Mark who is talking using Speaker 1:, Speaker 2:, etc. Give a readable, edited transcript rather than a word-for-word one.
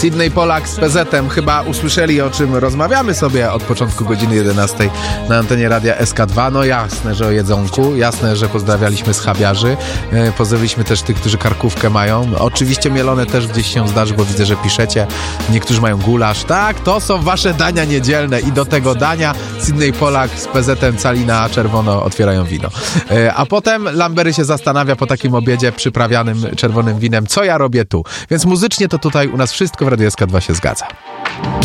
Speaker 1: Sydney Polak z PZ-em. Chyba usłyszeli, o czym rozmawiamy sobie od początku godziny 11 na antenie radia SK2. No jasne, że o jedzonku, jasne, że pozdrawialiśmy schabiarzy, pozdrawiliśmy też tych, którzy karkówkę mają. Oczywiście mielone też gdzieś się zdarzy, bo widzę, że piszecie. Niektórzy mają gulasz. Tak, to są wasze dania niedzielne i do tego dania Sydney Polak z PZ-em Calina Czerwono otwierają wino. A potem Lambery się zastanawia po takim obiedzie przyprawianym czerwonym winem, co ja robię tu. Więc muzycznie to tutaj u nas wszystko w Radiu SK2 się zgadza.